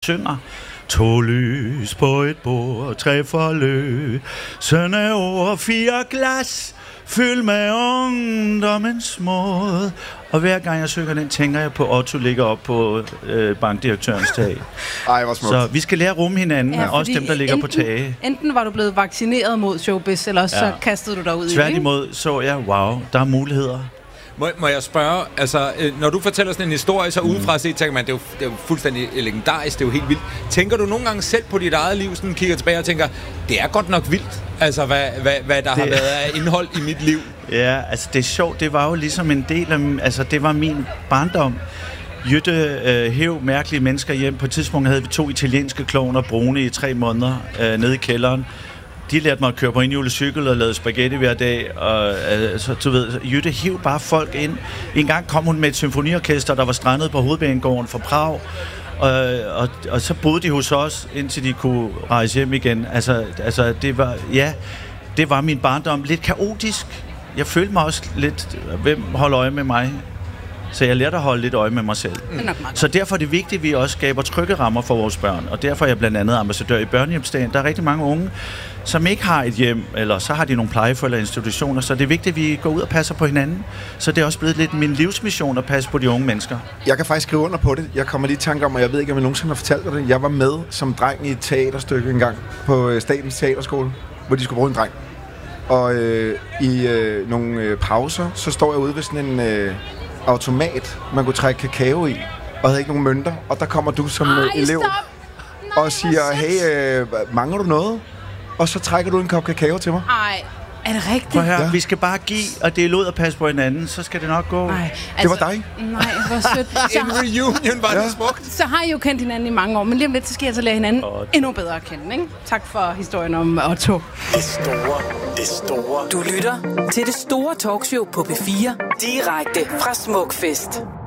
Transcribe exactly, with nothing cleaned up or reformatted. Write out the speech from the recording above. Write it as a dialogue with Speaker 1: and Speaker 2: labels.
Speaker 1: synger. To lys på et bord, tre forløb, sønne ord, fire glas, fyld med ungdommens måde. Og hver gang jeg synger den, tænker jeg på Otto ligger op på øh, bankdirektørens tag.
Speaker 2: Ej, hvor smukt.
Speaker 1: Så vi skal lære at rumme hinanden, ja, også dem, der ligger
Speaker 3: enten,
Speaker 1: på tage.
Speaker 3: Enten var du blevet vaccineret mod showbiz, eller også ja. så kastede du dig ud i det.
Speaker 1: Tværtimod så jeg, wow, der er muligheder.
Speaker 4: Må, må jeg spørge, altså, når du fortæller sådan en historie, så udefra set, tænker man, det er, jo, det er jo fuldstændig legendarisk, det er jo helt vildt. Tænker du nogle gange selv på dit eget liv, sådan kigger tilbage og tænker, det er godt nok vildt, altså, hvad, hvad, hvad der det... har været af indhold i mit liv?
Speaker 1: Ja, altså, det er sjovt, det var jo ligesom en del af, altså, det var min barndom. Jytte øh, hæv mærkelige mennesker hjem. På et tidspunkt havde vi to italienske klovner, brune, i tre måneder, øh, nede i kælderen. De lærte mig at køre på en cykel og lavede spaghetti hver dag, og øh, så du ved, Jytte hiv bare folk ind. En gang kom hun med et symfoniorkester, der var strandet på Hovedbanegården fra Prag, og, og, og så boede de hos os, indtil de kunne rejse hjem igen. Altså, altså det var, ja, det var min barndom. Lidt kaotisk. Jeg følte mig også lidt, hvem holder øje med mig? Så jeg lærte at holde lidt øje med mig selv. Mm. Så derfor er det vigtigt, at vi også skaber trygge rammer for vores børn. Og derfor er jeg blandt andet ambassadør i børnehjemsdagen. Der er rigtig mange unge, som ikke har et hjem, eller så har de nogle plejeforældre eller institutioner. Så det er vigtigt, at vi går ud og passer på hinanden. Så det er også blevet lidt min livsmission at passe på de unge mennesker.
Speaker 2: Jeg kan faktisk skrive under på det. Jeg kommer lige i tanke om, og jeg ved ikke, om jeg nogensinde har fortalt dig det. Jeg var med som dreng i et teaterstykke engang på Statens Teaterskole, hvor de skulle bruge en dreng. Og øh, i øh, nogle øh, pauser, så står jeg ude ved sådan en... Øh, automat, man kunne trække kakao i, og havde ikke nogen mønter, og der kommer du som Ej, elev Nej, og siger, hey, øh, mangler du noget? Og så trækker du en kop kakao til mig.
Speaker 3: Ej, er det rigtigt?
Speaker 1: Prøv her, ja. Vi skal bare give og dele ud og passe på hinanden, så skal det nok gå.
Speaker 3: Ej,
Speaker 2: altså,
Speaker 3: altså,
Speaker 2: det var dig.
Speaker 3: Nej, hvor sødt. Så,
Speaker 4: en reunion var ja. det smukt.
Speaker 3: Så har I jo kendt hinanden i mange år, men lige om lidt, så skal jeg så lære hinanden oh. endnu bedre at kende, ikke? Tak for historien om Otto.
Speaker 5: Det store, det store. Du lytter til det store talkshow på P fire, direkte fra Smukfest.